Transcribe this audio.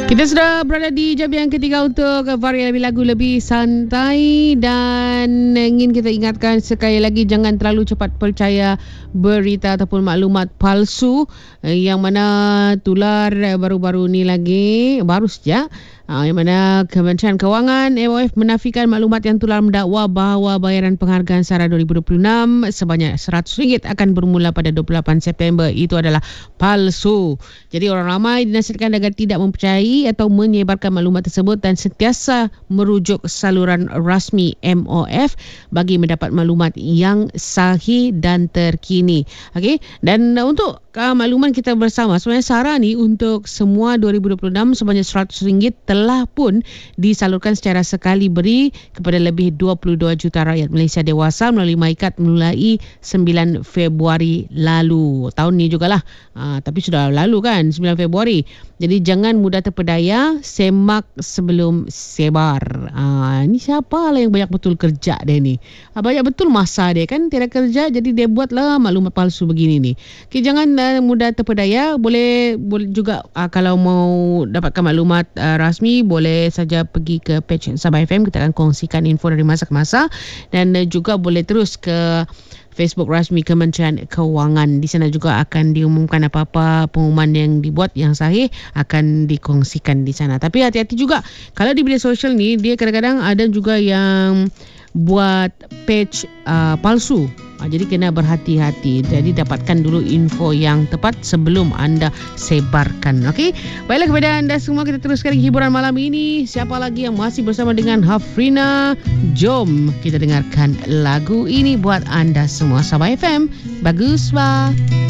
Kita sudah berada di jam yang ketiga untuk varian lagu lebih santai dan ingin kita ingatkan sekali lagi jangan terlalu cepat percaya berita ataupun maklumat palsu yang mana tular baru-baru ni lagi, baru saja yang mana Kementerian Kewangan MOF menafikan maklumat yang tular mendakwa bahawa bayaran penghargaan SARA 2026 sebanyak RM100 akan bermula pada 28 September. Itu adalah palsu. Jadi orang ramai dinasihatkan agar tidak mempercayai atau menyebarkan maklumat tersebut dan sentiasa merujuk saluran rasmi MOF bagi mendapat maklumat yang sahih dan terkini. Okey, dan untuk makluman kita bersama, sebenarnya SARA ni untuk semua 2026 sebanyak RM100 telah pun disalurkan secara sekali beri kepada lebih 22 juta rakyat Malaysia dewasa melalui MyKad mulai 9 Februari lalu. Tahun ni jugalah. Tapi sudah lalu kan, 9 Februari. Jadi jangan mudah terpedaya, semak sebelum sebar. Ni siapa lah yang banyak betul kerja dia ni. Banyak betul masa dia kan, tiada kerja jadi dia buatlah maklumat palsu begini ni. Okay, jangan mudah terpedaya. Boleh juga kalau mau dapatkan maklumat rasmi, boleh saja pergi ke page Sabah FM. Kita akan kongsikan info dari masa ke masa dan juga boleh terus ke Facebook rasmi Kementerian Kewangan. Di sana juga akan diumumkan apa-apa pengumuman yang dibuat yang sahih akan dikongsikan di sana. Tapi hati-hati juga kalau di media sosial ni, dia kadang-kadang ada juga yang buat page palsu. Jadi kena berhati-hati. Jadi dapatkan dulu info yang tepat sebelum anda sebarkan. Okey. Baiklah, kepada anda semua kita teruskan hiburan malam ini. Siapa lagi yang masih bersama dengan Hafrina? Jom kita dengarkan lagu ini buat anda semua. Sabah FM. Bagus, Pak.